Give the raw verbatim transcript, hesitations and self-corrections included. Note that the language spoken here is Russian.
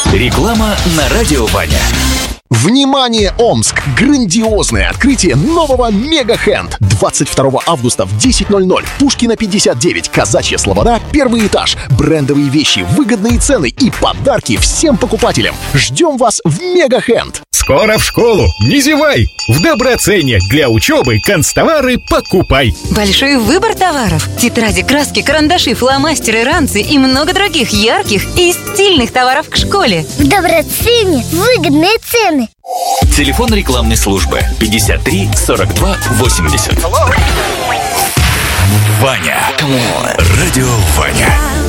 Реклама на радио Ваня. Внимание, Омск! Грандиозное открытие нового Мега Хенд. двадцать второго августа в десять ноль ноль. Пушкина пятьдесят девять. Казачья Слобода. Первый этаж. Брендовые вещи, выгодные цены и подарки всем покупателям. Ждем вас в Мега Хенд. Скоро в школу, не зевай! В доброцене для учебы канцтовары покупай. Большой выбор товаров. Тетради, краски, карандаши, фломастеры, ранцы и много других ярких и стильных товаров к школе. В доброцене выгодные цены. Телефон рекламной службы пятьдесят три сорок два восемьдесят. Ваня. Радио Ваня.